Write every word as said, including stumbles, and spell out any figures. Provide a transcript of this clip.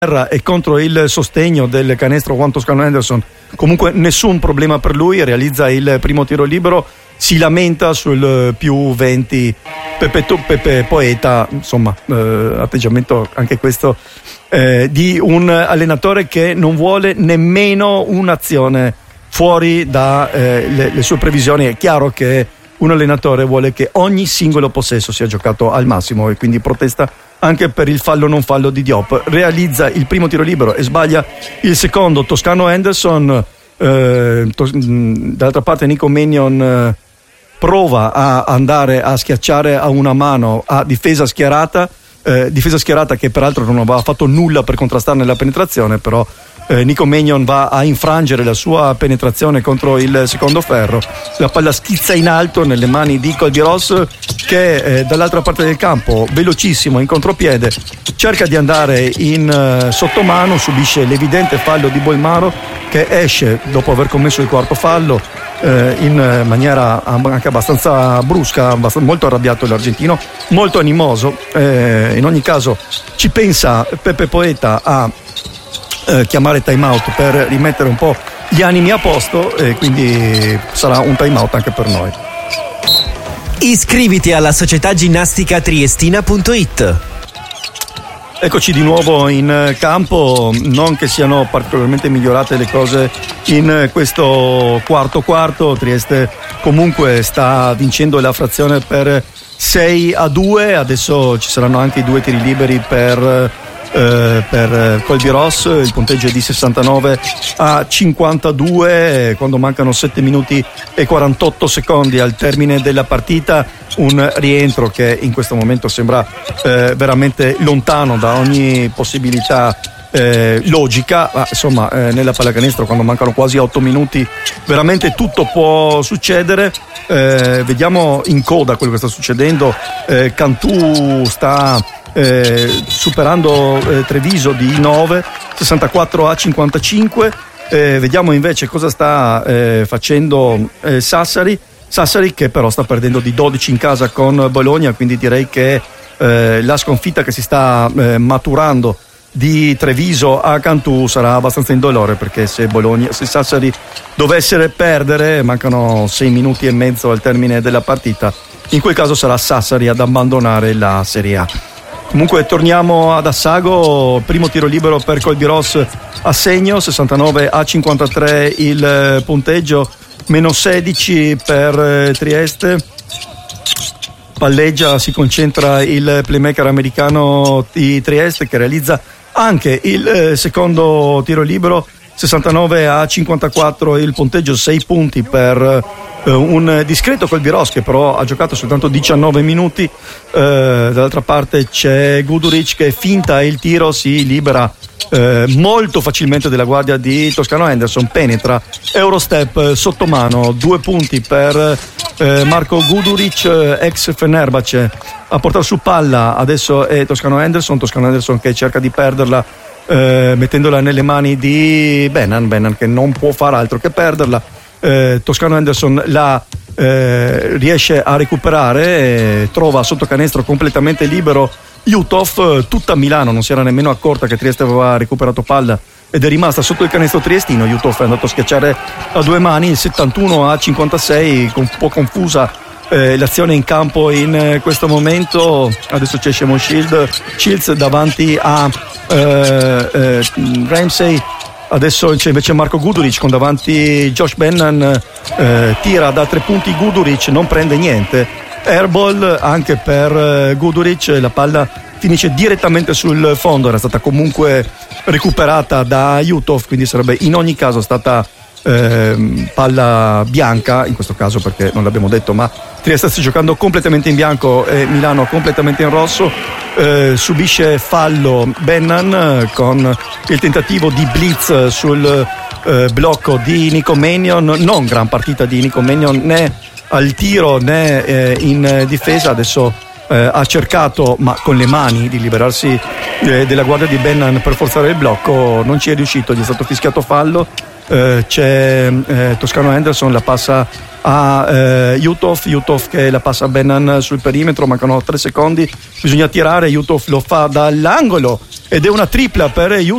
e contro il sostegno del canestro Juan Toscano Anderson. Comunque nessun problema per lui, realizza il primo tiro libero, si lamenta sul più venti Pepe, Pepe Poeta, insomma eh, atteggiamento anche questo eh, di un allenatore che non vuole nemmeno un'azione fuori dalle eh, le sue previsioni. È chiaro che un allenatore vuole che ogni singolo possesso sia giocato al massimo e quindi protesta anche per il fallo non fallo di Diop. Realizza il primo tiro libero e sbaglia il secondo Toscano Anderson. Eh, to- dall'altra parte Nico Mannion eh, prova a andare a schiacciare a una mano a difesa schierata, eh, difesa schierata che peraltro non aveva fatto nulla per contrastarne la penetrazione, però eh, Nico Mannion va a infrangere la sua penetrazione contro il secondo ferro. La palla schizza in alto nelle mani di Colby Ross, che eh, dall'altra parte del campo, velocissimo in contropiede, cerca di andare in eh, sottomano, subisce l'evidente fallo di Bolmaro, che esce dopo aver commesso il quarto fallo eh, in maniera anche abbastanza brusca, abbastanza, molto arrabbiato l'argentino, molto animoso. Eh, in ogni caso ci pensa Pepe Poeta a eh, chiamare time out per rimettere un po' gli animi a posto, e quindi sarà un time out anche per noi. Iscriviti alla Società Ginnastica Triestina punto it. Eccoci di nuovo in campo, non che siano particolarmente migliorate le cose in questo quarto quarto. Trieste comunque sta vincendo la frazione per sei a due, adesso ci saranno anche i due tiri liberi per Eh, per Colby Ross. Il punteggio è di sessantanove a cinquantadue quando mancano sette minuti e quarantotto secondi al termine della partita. Un rientro che in questo momento sembra eh, veramente lontano da ogni possibilità eh, logica, ma insomma eh, nella pallacanestro quando mancano quasi otto minuti veramente tutto può succedere. Eh, vediamo in coda quello che sta succedendo. eh, Cantù sta Eh, superando eh, Treviso di nove, sessantaquattro a cinquantacinque. Eh, vediamo invece cosa sta eh, facendo eh, Sassari Sassari che però sta perdendo di dodici in casa con Bologna, quindi direi che eh, la sconfitta che si sta eh, maturando di Treviso a Cantù sarà abbastanza indolore, perché se Bologna, se Sassari dovesse perdere, mancano sei minuti e mezzo al termine della partita, in quel caso sarà Sassari ad abbandonare la Serie A. Comunque torniamo ad Assago, primo tiro libero per Colby Ross a segno, sessantanove a cinquantatré il punteggio, meno sedici per Trieste. Palleggia, si concentra il playmaker americano di Trieste, che realizza anche il secondo tiro libero, sessantanove a cinquantaquattro il punteggio, sei punti per un discreto Colby Ross che però ha giocato soltanto diciannove minuti. Eh, dall'altra parte c'è Guduric che finta il tiro, si libera eh, molto facilmente della guardia di Toscano Anderson, penetra, Eurostep sottomano, due punti per eh, Marco Guduric, ex Fenerbahce, a portare su palla adesso è Toscano Anderson Toscano Anderson che cerca di perderla eh, mettendola nelle mani di Bennan Bennan che non può far altro che perderla. Eh, Toscano Anderson la eh, riesce a recuperare, eh, trova sotto canestro completamente libero Jutov. Tutta Milano non si era nemmeno accorta che Trieste aveva recuperato palla ed è rimasta sotto il canestro triestino. Jutov è andato a schiacciare a due mani, il settantuno a cinquantasei, un po' confusa eh, l'azione in campo in eh, questo momento. Adesso c'è Shimon Shield, Shields davanti a eh, eh, Ramsey. Adesso c'è invece Marco Guduric con davanti Josh Bennan, eh, tira da tre punti Guduric, non prende niente. Airball anche per Guduric, la palla finisce direttamente sul fondo, era stata comunque recuperata da Jutov, quindi sarebbe in ogni caso stata eh, palla bianca, in questo caso perché non l'abbiamo detto, ma Trieste sta giocando completamente in bianco e Milano completamente in rosso. Eh, subisce fallo Bennan con il tentativo di blitz sul eh, blocco di Nico Mannion, non gran partita di Nico Mannion né al tiro né eh, in difesa. Adesso eh, ha cercato, ma con le mani, di liberarsi eh, della guardia di Bennan per forzare il blocco, non ci è riuscito, gli è stato fischiato fallo. Eh, c'è eh, Toscano Anderson, la passa a eh, Jutov, Jutov che la passa Benan sul perimetro, mancano tre secondi, bisogna tirare, Jutov lo fa dall'angolo ed è una tripla per Jutov